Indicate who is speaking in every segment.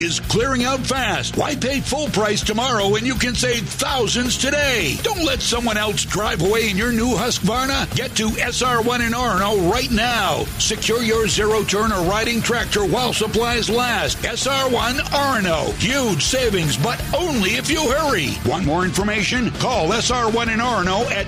Speaker 1: is clearing out fast. Why pay full price tomorrow when you can save thousands today? Don't let someone else drive away in your new Husqvarna. Get to SR1 in Orono right now. Secure your zero-turn or riding tractor while supplies last. SR1 Orono. Huge savings, but only if you hurry. Want more information? Call SR1 in Orono at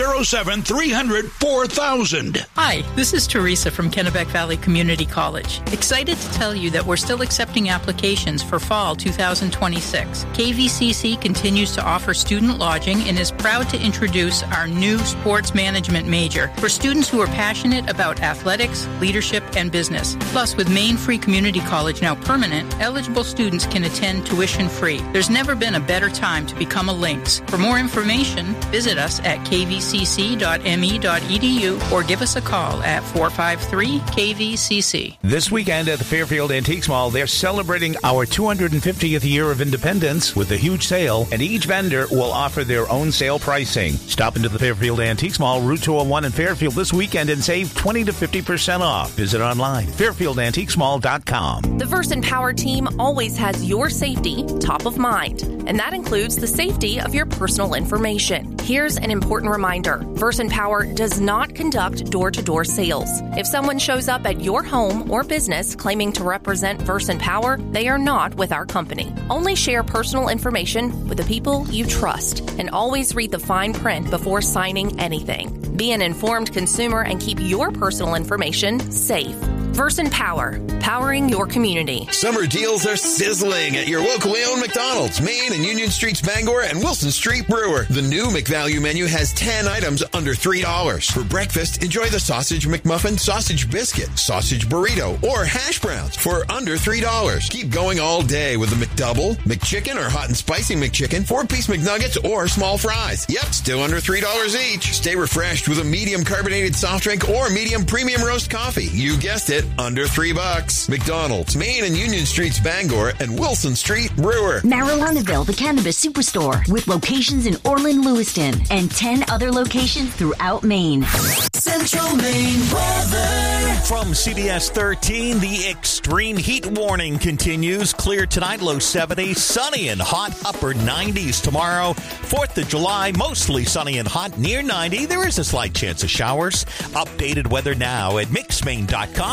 Speaker 1: 207-300-4000.
Speaker 2: Hi, this is Teresa from Kennebec Valley Community College. Excited to tell you that we're still accepting applications for fall 2026. KVCC continues to offer student lodging and is proud to introduce our new sports management major for students who are passionate about athletics, leadership, and business. Plus, with Maine Free Community College now permanent, eligible students can attend tuition-free. There's never been a better time to become a Lynx. For more information, visit us at kvcc.me.edu or give us a call at 453-KVCC.
Speaker 3: This weekend at the Fairfield Antiques Mall, they're celebrating our 250th year of independence with a huge sale, and each vendor will offer their own sale pricing. Stop into the Fairfield Antiques Mall, Route 201 in Fairfield this weekend and save 20 to 50% off. Visit online, fairfieldantiquesmall.com.
Speaker 4: The Versant Power team always has your safety top of mind, and that includes the safety of your personal information. Here's an important reminder. Versant Power does not conduct door-to-door sales. If someone shows up at your home or business claiming to represent Versant Power, they are not with our company. Only share personal information with the people you trust, and always read the fine print before signing anything. Be an informed consumer and keep your personal information safe. Versant Power, powering your community.
Speaker 5: Summer deals are sizzling at your locally owned McDonald's, Main and Union Streets Bangor and Wilson Street Brewer. The new McValue menu has 10 items under $3. For breakfast, enjoy the sausage McMuffin, sausage biscuit, sausage burrito, or hash browns for under $3. Keep going all day with the McDouble, McChicken, or hot and spicy McChicken, 4-piece McNuggets, or small fries. Yep, still under $3 each. Stay refreshed with a medium carbonated soft drink or medium premium roast coffee. You guessed it, under $3. McDonald's, Main and Union Streets Bangor and Wilson Street Brewer.
Speaker 6: Marijuanaville, the Cannabis Superstore, with locations in Orland, Lewiston, and 10 other locations throughout Maine.
Speaker 7: Central Maine weather.
Speaker 3: From CBS 13, the extreme heat warning continues. Clear tonight, low 70s, sunny and hot, upper 90s tomorrow. 4th of July, mostly sunny and hot, near 90. There is a slight chance of showers. Updated weather now at mixmaine.com.